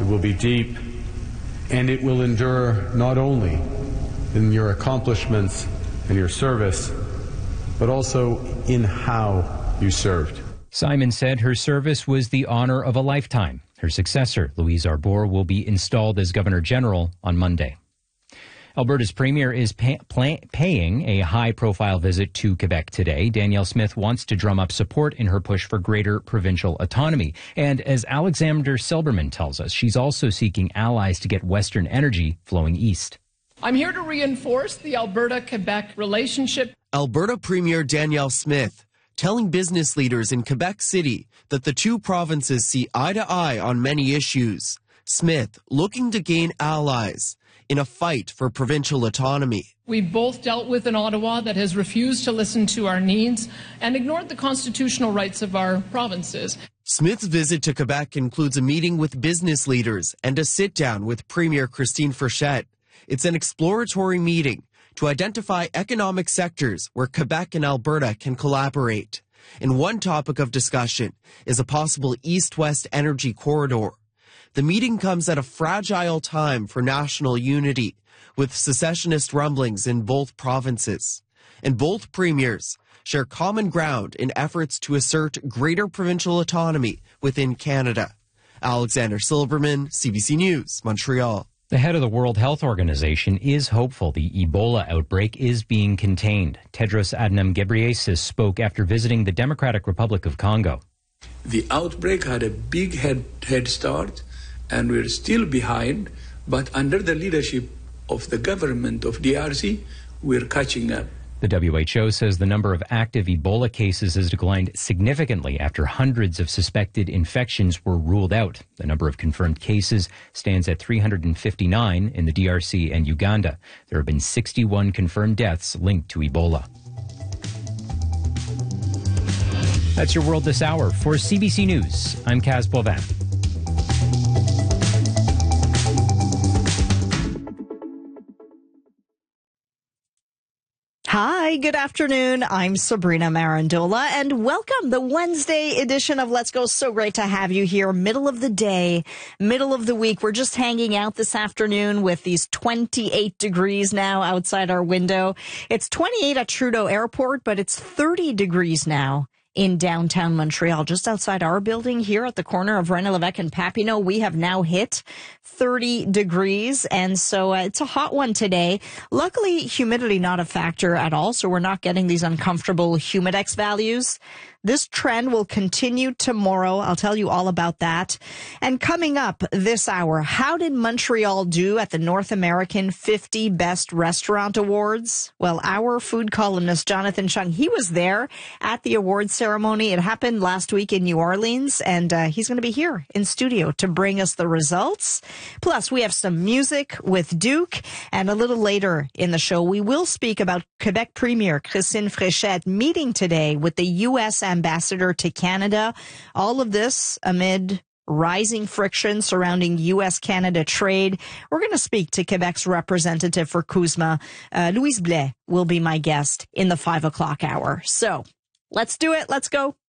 it will be deep, and it will endure not only in your accomplishments and your service, but also in how you served. Simon said her service was the honor of a lifetime. Her successor, Louise Arbour, will be installed as Governor General on Monday. Alberta's premier is paying a high-profile visit to Quebec today. Danielle Smith wants to drum up support in her push for greater provincial autonomy. And as Alexander Silberman tells us, she's also seeking allies to get Western energy flowing east. I'm here to reinforce the Alberta-Quebec relationship. Alberta Premier Danielle Smith telling business leaders in Quebec City that the two provinces see eye to eye on many issues. Smith looking to gain allies in a fight for provincial autonomy. We've both dealt with an Ottawa that has refused to listen to our needs and ignored the constitutional rights of our provinces. Smith's visit to Quebec includes a meeting with business leaders and a sit-down with Premier Christine Frechette. It's an exploratory meeting to identify economic sectors where Quebec and Alberta can collaborate. And one topic of discussion is a possible east-west energy corridor. The meeting comes at a fragile time for national unity, with secessionist rumblings in both provinces. And both premiers share common ground in efforts to assert greater provincial autonomy within Canada. Alexander Silberman, CBC News, Montreal. The head of the World Health Organization is hopeful the Ebola outbreak is being contained. Tedros Adhanom Ghebreyesus spoke after visiting the Democratic Republic of Congo. The outbreak had a big head start, and we're still behind, but under the leadership of the government of DRC, we're catching up. The WHO says the number of active Ebola cases has declined significantly after hundreds of suspected infections were ruled out. The number of confirmed cases stands at 359 in the DRC and Uganda. There have been 61 confirmed deaths linked to Ebola. That's your World This Hour. For CBC News, I'm Kaz Bovin. Hi, good afternoon. I'm Sabrina Marandola, and welcome the Wednesday edition of Let's Go. So great to have you here. Middle of the day, middle of the week. We're just hanging out this afternoon with these 28 degrees now outside our window. It's 28 at Trudeau Airport, but it's 30 degrees now in downtown Montreal, just outside our building here at the corner of René Lévesque and Papineau. We have now hit 30 degrees, and so it's a hot one today. Luckily, humidity not a factor at all, so we're not getting these uncomfortable humidex values. This trend will continue tomorrow. I'll tell you all about that. And coming up this hour, how did Montreal do at the North American 50 Best Restaurant Awards? Well, our food columnist, Jonathan Chung, he was there at the awards ceremony. It happened last week in New Orleans, and he's going to be here in studio to bring us the results. Plus, we have some music with Duke, and a little later in the show, we will speak about Quebec Premier Christine Frechette meeting today with the U.S. ambassador to Canada. All of this amid rising friction surrounding U.S.-Canada trade. We're going to speak to Quebec's representative for CUSMA. Louise Blais will be my guest in the 5 o'clock hour. So let's do it. Let's go.